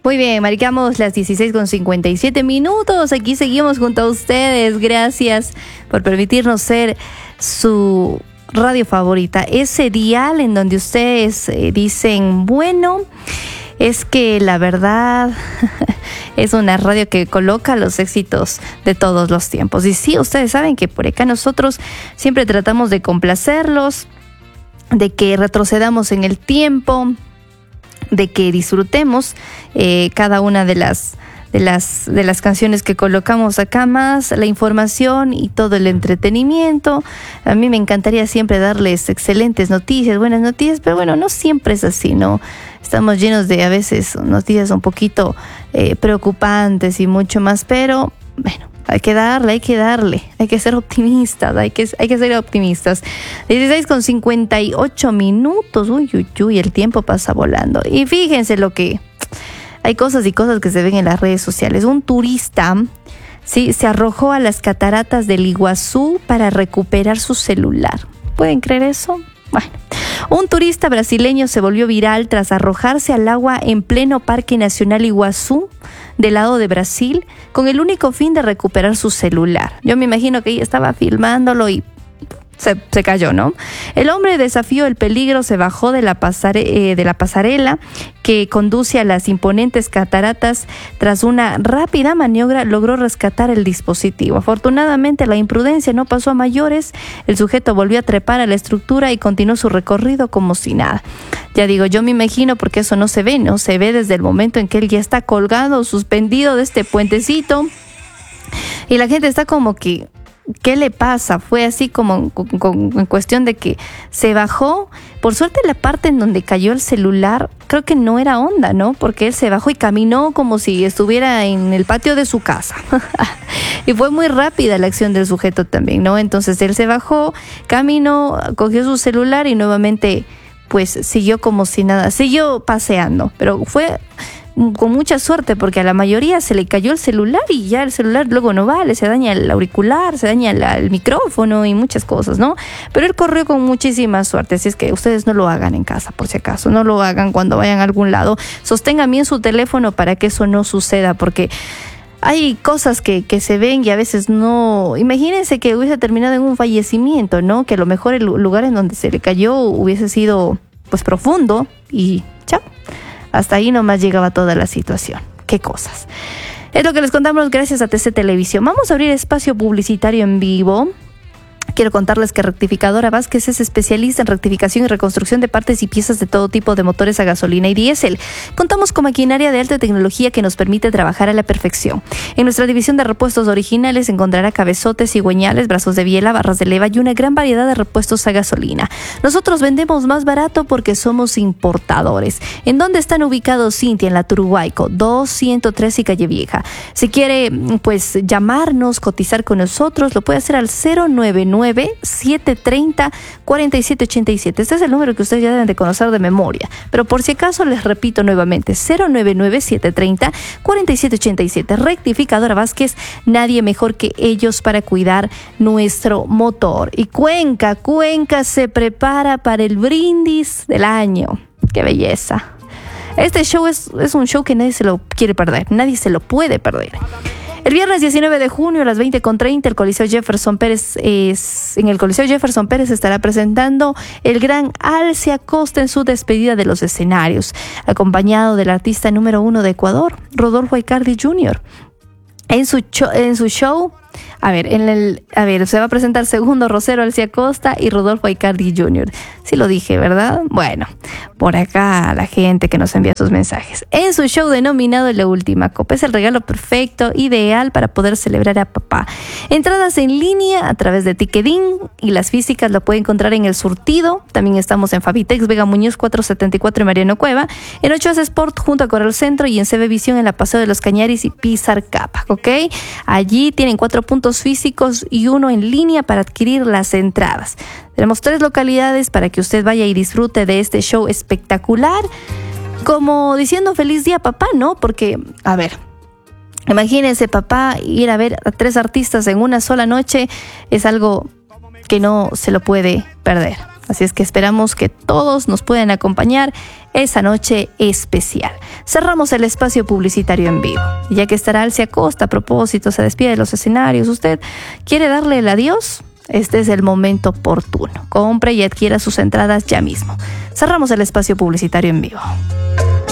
Muy bien, marcamos las 16:57. Aquí seguimos junto a ustedes. Gracias por permitirnos ser su radio favorita. Ese dial en donde ustedes dicen, bueno, es que la verdad es una radio que coloca los éxitos de todos los tiempos. Y sí, ustedes saben que por acá nosotros siempre tratamos de complacerlos, de que retrocedamos en el tiempo, de que disfrutemos cada una de las canciones que colocamos acá, más la información y todo el entretenimiento. A mí me encantaría siempre darles excelentes noticias, buenas noticias, pero bueno, no siempre es así, ¿no? Estamos llenos de a veces noticias un poquito preocupantes y mucho más, pero bueno, hay que darle, hay que ser optimistas, hay que ser optimistas. 16:58. Uy, el tiempo pasa volando. Y fíjense hay cosas y cosas que se ven en las redes sociales. Un turista, sí, se arrojó a las cataratas del Iguazú para recuperar su celular. ¿Pueden creer eso? Bueno, un turista brasileño se volvió viral tras arrojarse al agua en pleno Parque Nacional Iguazú, del lado de Brasil, con el único fin de recuperar su celular. Yo me imagino que ella estaba filmándolo y se cayó, ¿no? El hombre desafió el peligro, se bajó de la pasarela que conduce a las imponentes cataratas. Tras una rápida maniobra logró rescatar el dispositivo. Afortunadamente la imprudencia no pasó a mayores. El sujeto volvió a trepar a la estructura y continuó su recorrido como si nada. Ya digo, yo me imagino, porque eso no se ve, ¿no? Se ve desde el momento en que él ya está colgado, suspendido de este puentecito, y la gente está como que, ¿qué le pasa? Fue así como en cuestión de que se bajó. Por suerte la parte en donde cayó el celular, creo que no era onda, ¿no? Porque él se bajó y caminó como si estuviera en el patio de su casa. Y fue muy rápida la acción del sujeto también, ¿no? Entonces él se bajó, caminó, cogió su celular y nuevamente pues siguió como si nada, siguió paseando, pero fue con mucha suerte, porque a la mayoría se le cayó el celular y ya el celular luego no vale, se daña el auricular, se daña el micrófono y muchas cosas, ¿no? Pero él corrió con muchísima suerte, así es que ustedes no lo hagan en casa, por si acaso, no lo hagan cuando vayan a algún lado. Sostengan bien su teléfono para que eso no suceda, porque hay cosas que se ven y a veces no. Imagínense que hubiese terminado en un fallecimiento, ¿no? Que a lo mejor el lugar en donde se le cayó hubiese sido pues profundo y chao. Hasta ahí nomás llegaba toda la situación. Qué cosas. Es lo que les contamos gracias a TC Televisión. Vamos a abrir espacio publicitario en vivo. Quiero contarles que Rectificadora Vázquez es especialista en rectificación y reconstrucción de partes y piezas de todo tipo de motores a gasolina y diésel. Contamos con maquinaria de alta tecnología que nos permite trabajar a la perfección. En nuestra división de repuestos originales encontrará cabezotes, cigüeñales, brazos de biela, barras de leva y una gran variedad de repuestos a gasolina. Nosotros vendemos más barato porque somos importadores. ¿En dónde están ubicados, Cintia? En la Turuhuayco, 213 y Calle Vieja. Si quiere, pues, llamarnos, cotizar con nosotros, lo puede hacer al 099-730-4787. Este es el número que ustedes ya deben de conocer de memoria, pero por si acaso les repito nuevamente, 099-730-4787. Rectificadora Vázquez, nadie mejor que ellos para cuidar nuestro motor. Y Cuenca se prepara para el brindis del año. ¡Qué belleza! Este show es un show que nadie se lo quiere perder, nadie se lo puede perder. El viernes 19 de junio a las 20:30, el Coliseo Jefferson Pérez en el Coliseo Jefferson Pérez estará presentando el gran Alce Acosta en su despedida de los escenarios, acompañado del artista número 1 de Ecuador, Rodolfo Aicardi Jr. En su show, se va a presentar segundo Rosero Alce Acosta y Rodolfo Aicardi Jr. Sí lo dije, ¿verdad? Bueno, por acá la gente que nos envía sus mensajes. En su show denominado La Última Copa, es el regalo perfecto, ideal para poder celebrar a papá. Entradas en línea a través de Ticketin y las físicas lo puede encontrar en El Surtido. También estamos en Fabitex, Vega Muñoz 474 y Mariano Cueva, en 8S Sport junto a Coral Centro y en CB Visión en la Paseo de los Cañaris y Pizar Capa, ¿ok? Allí tienen 4 puntos físicos y 1 en línea para adquirir las entradas. Tenemos 3 localidades para que usted vaya y disfrute de este show espectacular, como diciendo feliz día papá, ¿no? Porque, imagínense papá, ir a ver a 3 artistas en una sola noche es algo que no se lo puede perder. Así es que esperamos que todos nos puedan acompañar esa noche especial. Cerramos el espacio publicitario en vivo. Y ya que estará Alcia Costa, a propósito, se despide de los escenarios. ¿Usted quiere darle el adiós? Este es el momento oportuno. Compre y adquiera sus entradas ya mismo. Cerramos el espacio publicitario en vivo.